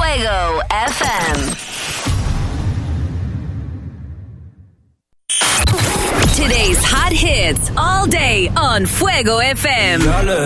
Fuego FM. Today's hot hits all day on Fuego FM.